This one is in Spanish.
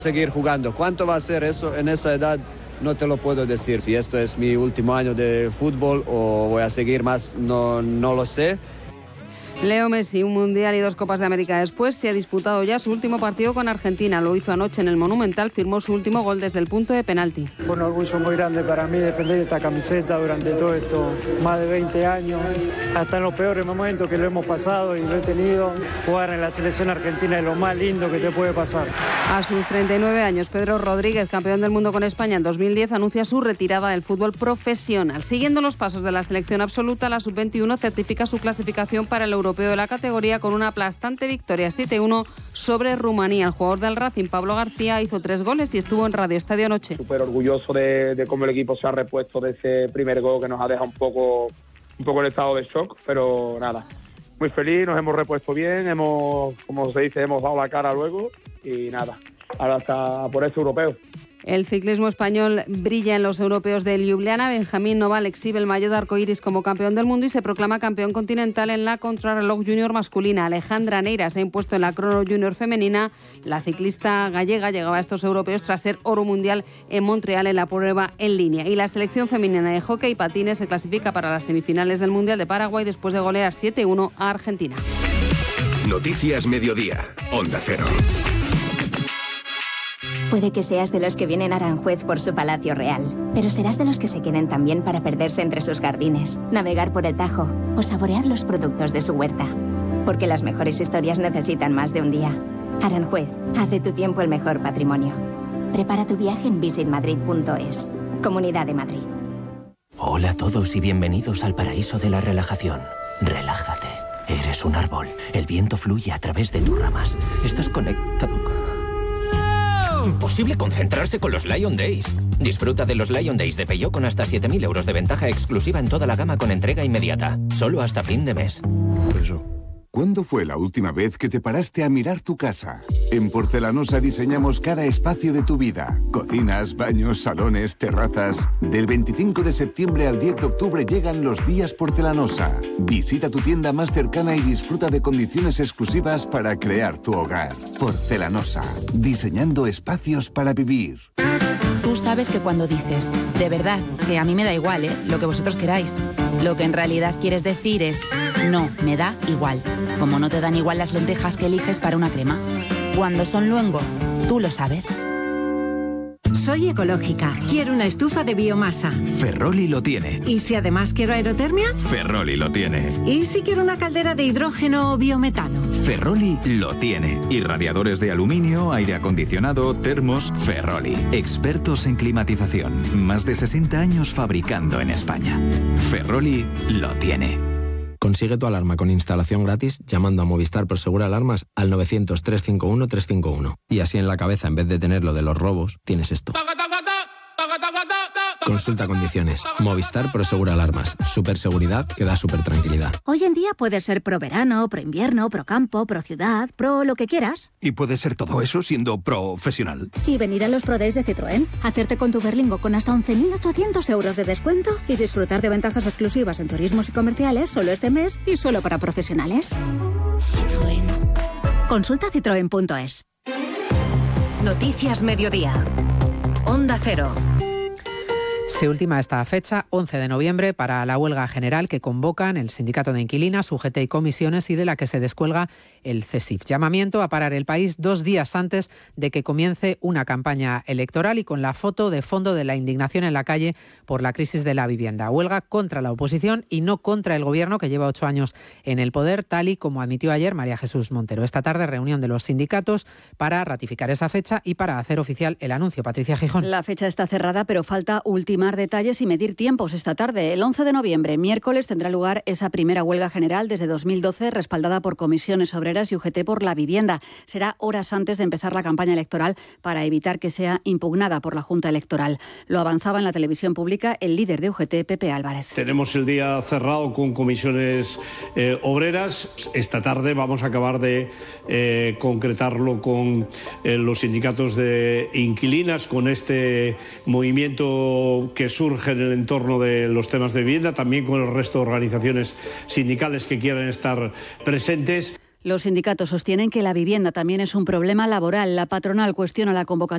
Seguir jugando. ¿Cuánto va a ser eso en esa edad? No te lo puedo decir. Si esto es mi último año de fútbol o voy a seguir más, no lo sé. Leo Messi, un Mundial y 2 Copas de América después, se ha disputado ya su último partido con Argentina. Lo hizo anoche en el Monumental, firmó su último gol desde el punto de penalti. Fue un orgullo muy grande para mí defender esta camiseta durante todo esto, más de 20 años, hasta en los peores momentos que lo hemos pasado y lo he tenido. Jugar en la selección argentina es lo más lindo que te puede pasar. A sus 39 años, Pedro Rodríguez, campeón del mundo con España en 2010, anuncia su retirada del fútbol profesional. Siguiendo los pasos de la selección absoluta, la sub-21 certifica su clasificación para el europeo de la categoría con una aplastante victoria 7-1 sobre Rumanía. El jugador del Racing, Pablo García, hizo 3 goles y estuvo en Radio Estadio anoche. Súper orgulloso de cómo el equipo se ha repuesto de ese primer gol que nos ha dejado un poco en estado de shock, pero nada, muy feliz, nos hemos repuesto bien, como se dice, hemos dado la cara luego y nada, ahora está por este europeo. El ciclismo español brilla en los europeos de Ljubljana. Benjamín Noval exhibe el maillot de arcoíris como campeón del mundo y se proclama campeón continental en la contrarreloj junior masculina. Alejandra Neira se ha impuesto en la crono junior femenina. La ciclista gallega llegaba a estos europeos tras ser oro mundial en Montreal en la prueba en línea. Y la selección femenina de hockey y patines se clasifica para las semifinales del Mundial de Paraguay después de golear 7-1 a Argentina. Noticias Mediodía, Onda Cero. Puede que seas de los que vienen a Aranjuez por su Palacio Real, pero serás de los que se queden también para perderse entre sus jardines, navegar por el Tajo o saborear los productos de su huerta. Porque las mejores historias necesitan más de un día. Aranjuez, haz de tu tiempo el mejor patrimonio. Prepara tu viaje en visitmadrid.es. Comunidad de Madrid. Hola a todos y bienvenidos al paraíso de la relajación. Relájate. Eres un árbol. El viento fluye a través de tus ramas. Estás conectado. Imposible concentrarse con los Lion Days. Disfruta de los Lion Days de Peugeot con hasta 7.000 euros de ventaja exclusiva en toda la gama con entrega inmediata. Solo hasta fin de mes. ¿Cuándo fue la última vez que te paraste a mirar tu casa? En Porcelanosa diseñamos cada espacio de tu vida. Cocinas, baños, salones, terrazas. Del 25 de septiembre al 10 de octubre llegan los días Porcelanosa. Visita tu tienda más cercana y disfruta de condiciones exclusivas para crear tu hogar. Porcelanosa. Diseñando espacios para vivir. Tú sabes que cuando dices, de verdad, que a mí me da igual, lo que vosotros queráis, lo que en realidad quieres decir es, no, me da igual. Como no te dan igual las lentejas que eliges para una crema. Cuando son luengo, tú lo sabes. Soy ecológica. Quiero una estufa de biomasa. Ferroli lo tiene. ¿Y si además quiero aerotermia? Ferroli lo tiene. ¿Y si quiero una caldera de hidrógeno o biometano? Ferroli lo tiene. Y radiadores de aluminio, aire acondicionado, termos, Ferroli. Expertos en climatización. Más de 60 años fabricando en España. Ferroli lo tiene. Consigue tu alarma con instalación gratis llamando a Movistar Prosegur Alarmas al 900-351-351. Y así en la cabeza, en vez de tener lo de los robos, tienes esto. Consulta condiciones. Movistar Prosegur Alarmas. Superseguridad que da super tranquilidad. Hoy en día puedes ser pro verano, pro invierno, pro campo, pro ciudad, pro lo que quieras. Y puedes ser todo eso siendo profesional. Y venir a los Pro Days de Citroën, hacerte con tu Berlingo con hasta 11.800 euros de descuento y disfrutar de ventajas exclusivas en turismos y comerciales solo este mes y solo para profesionales. Citroën. Consulta citroen.es. Noticias Mediodía. Onda Cero. Se ultima esta fecha, 11 de noviembre, para la huelga general que convocan el Sindicato de Inquilinas, UGT y Comisiones y de la que se descuelga el CESIF. Llamamiento a parar el país 2 días antes de que comience una campaña electoral y con la foto de fondo de la indignación en la calle por la crisis de la vivienda. Huelga contra la oposición y no contra el Gobierno, que lleva 8 años en el poder, tal y como admitió ayer María Jesús Montero. Esta tarde, reunión de los sindicatos para ratificar esa fecha y para hacer oficial el anuncio. Patricia Gijón. La fecha está cerrada, pero falta ultimar detalles y medir tiempos esta tarde. El 11 de noviembre, miércoles, tendrá lugar esa primera huelga general desde 2012, respaldada por Comisiones Obreras y UGT por la vivienda. Será horas antes de empezar la campaña electoral para evitar que sea impugnada por la Junta Electoral. Lo avanzaba en la televisión pública el líder de UGT, Pepe Álvarez. Tenemos el día cerrado con Comisiones Obreras. Esta tarde vamos a acabar de concretarlo con los sindicatos de inquilinas, con este movimiento que surge en el entorno de los temas de vivienda, también con el resto de organizaciones sindicales que quieran estar presentes. Los sindicatos sostienen que la vivienda también es un problema laboral. La patronal cuestiona la convocatoria